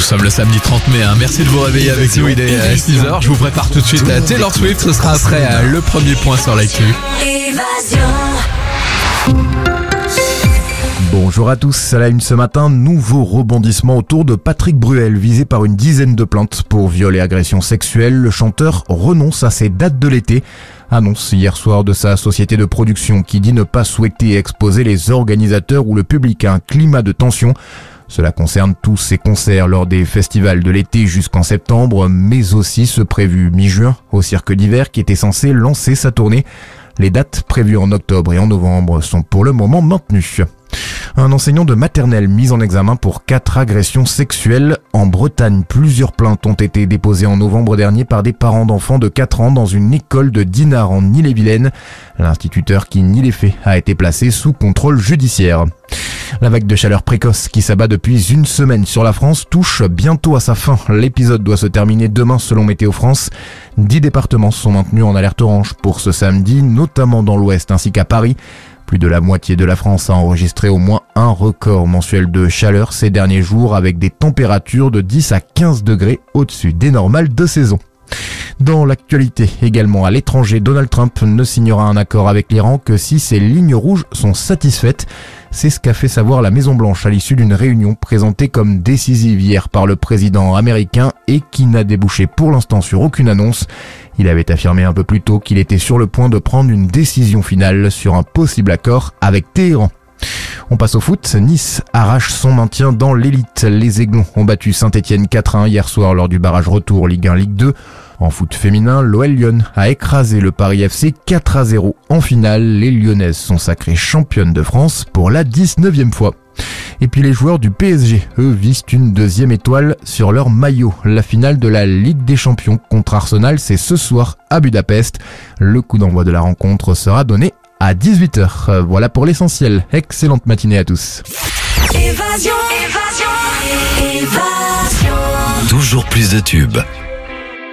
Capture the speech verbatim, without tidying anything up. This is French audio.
sommes le samedi trente mai, hein. Merci de vous réveiller avec nous, il est six heures. Je vous prépare tout de suite à Taylor Swift, ce sera après le premier point sur l'actu. Bonjour à tous, à la une ce matin, nouveau rebondissement autour de Patrick Bruel, visé par une dizaine de plaintes pour viol et agression sexuelle. Le chanteur renonce à ses dates de l'été. Annonce hier soir de sa société de production qui dit ne pas souhaiter exposer les organisateurs ou le public à un climat de tension. Cela concerne tous ses concerts lors des festivals de l'été jusqu'en septembre, mais aussi ceux prévus mi-juin au Cirque d'hiver qui était censé lancer sa tournée. Les dates prévues en octobre et en novembre sont pour le moment maintenues. Un enseignant de maternelle mis en examen pour quatre agressions sexuelles. En Bretagne, plusieurs plaintes ont été déposées en novembre dernier par des parents d'enfants de quatre ans dans une école de Dinard en Ille-et-Vilaine. L'instituteur qui nie les faits a été placé sous contrôle judiciaire. La vague de chaleur précoce qui s'abat depuis une semaine sur la France touche bientôt à sa fin. L'épisode doit se terminer demain selon Météo France. Dix départements sont maintenus en alerte orange pour ce samedi, notamment dans l'ouest ainsi qu'à Paris. Plus de la moitié de la France a enregistré au moins un record mensuel de chaleur ces derniers jours avec des températures de dix à quinze degrés au-dessus des normales de saison. Dans l'actualité également à l'étranger, Donald Trump ne signera un accord avec l'Iran que si ses lignes rouges sont satisfaites. C'est ce qu'a fait savoir la Maison-Blanche à l'issue d'une réunion présentée comme décisive hier par le président américain et qui n'a débouché pour l'instant sur aucune annonce. Il avait affirmé un peu plus tôt qu'il était sur le point de prendre une décision finale sur un possible accord avec Téhéran. On passe au foot. Nice arrache son maintien dans l'élite. Les Aiglons ont battu Saint-Etienne quatre à un hier soir lors du barrage retour Ligue un Ligue deux. En foot féminin, l'O L Lyon a écrasé le Paris F C quatre à zéro en finale. Les Lyonnaises sont sacrées championnes de France pour la dix-neuvième fois. Et puis les joueurs du P S G, eux, visent une deuxième étoile sur leur maillot. La finale de la Ligue des Champions contre Arsenal, c'est ce soir à Budapest. Le coup d'envoi de la rencontre sera donné à dix-huit heures. Voilà pour l'essentiel. Excellente matinée à tous. Évasion, évasion, évasion. Toujours plus de tubes.